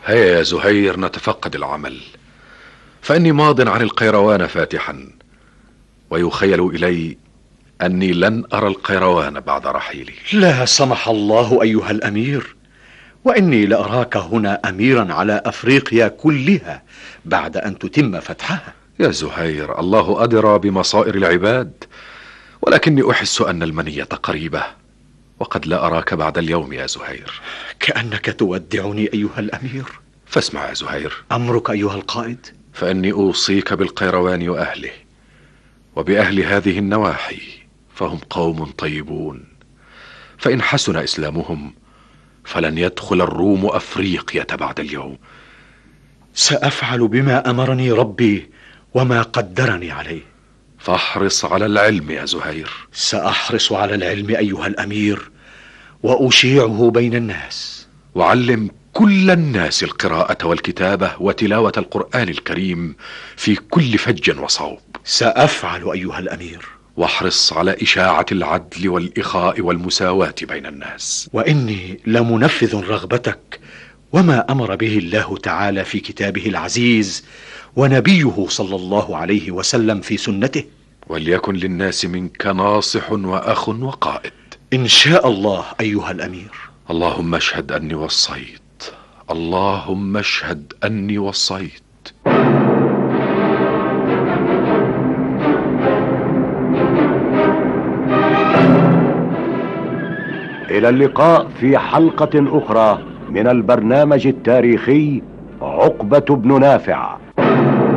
هيا يا زهير نتفقد العمل، فإني ماض عن القيروان فاتحا، ويخيل إلي أني لن أرى القيروان بعد رحيلي. لا سمح الله أيها الأمير، وإني لأراك هنا أميرا على أفريقيا كلها بعد أن تتم فتحها. يا زهير، الله أدرى بمصائر العباد، ولكني أحس أن المنية قريبة، وقد لا أراك بعد اليوم يا زهير. كأنك تودعني أيها الأمير. فاسمع يا زهير. أمرك أيها القائد. فإني أوصيك بالقيروان وأهله، وبأهل هذه النواحي، فهم قوم طيبون، فإن حسن إسلامهم فلن يدخل الروم أفريقيا بعد اليوم. سأفعل بما أمرني ربي وما قدرني عليه. فاحرص على العلم يا زهير. سأحرص على العلم أيها الأمير، وأشيعه بين الناس. وعلم كل الناس القراءة والكتابة وتلاوة القرآن الكريم في كل فج وصوب. سأفعل أيها الأمير. واحرص على إشاعة العدل والإخاء والمساواة بين الناس. وإني لمنفذ رغبتك وما أمر به الله تعالى في كتابه العزيز ونبيه صلى الله عليه وسلم في سنته. وليكن للناس منك ناصح وأخ وقائد إن شاء الله أيها الأمير. اللهم اشهد أني وصيت، اللهم اشهد أني وصيت. إلى اللقاء في حلقة أخرى من البرنامج التاريخي عقبة بن نافع.